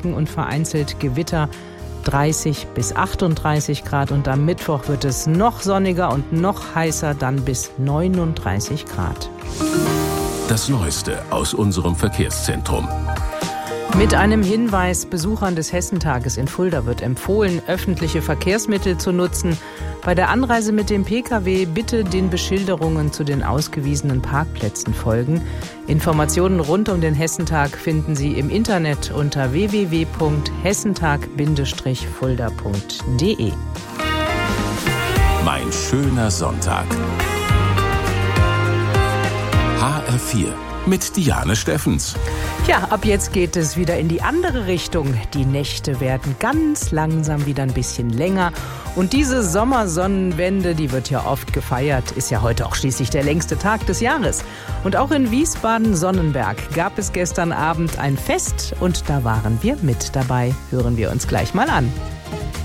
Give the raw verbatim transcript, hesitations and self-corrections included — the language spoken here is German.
Wolken und vereinzelt Gewitter, dreißig bis achtunddreißig Grad. Und am Mittwoch wird es noch sonniger und noch heißer, dann bis neununddreißig Grad. Das Neueste aus unserem Verkehrszentrum. Mit einem Hinweis: Besuchern des Hessentages in Fulda wird empfohlen, öffentliche Verkehrsmittel zu nutzen. Bei der Anreise mit dem Pkw bitte den Beschilderungen zu den ausgewiesenen Parkplätzen folgen. Informationen rund um den Hessentag finden Sie im Internet unter w w w punkt hessentag Bindestrich fulda punkt d e. Mein schöner Sonntag. H R vier mit Diane Steffens. Ja, ab jetzt geht es wieder in die andere Richtung. Die Nächte werden ganz langsam wieder ein bisschen länger. Und diese Sommersonnenwende, die wird ja oft gefeiert, ist ja heute auch schließlich der längste Tag des Jahres. Und auch in Wiesbaden-Sonnenberg gab es gestern Abend ein Fest und da waren wir mit dabei. Hören wir uns gleich mal an.